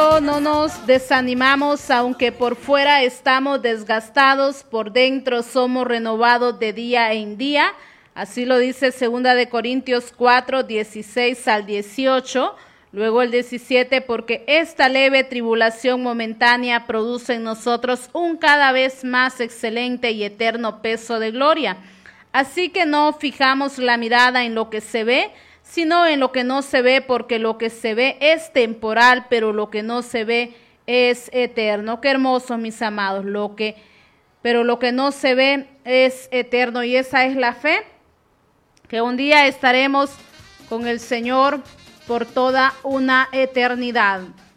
eso no nos desanimamos, aunque por fuera estamos desgastados, por dentro somos renovados de día en día. Así lo dice 2 de Corintios 4, 16 al 18. Luego el 17, porque esta leve tribulación momentánea produce en nosotros un cada vez más excelente y eterno peso de gloria. Así que no fijamos la mirada en lo que se ve, sino en lo que no se ve, porque lo que se ve es temporal, pero lo que no se ve es eterno. Qué hermoso, mis amados, pero lo que no se ve es eterno, y esa es la fe, que un día estaremos con el Señor por toda una eternidad.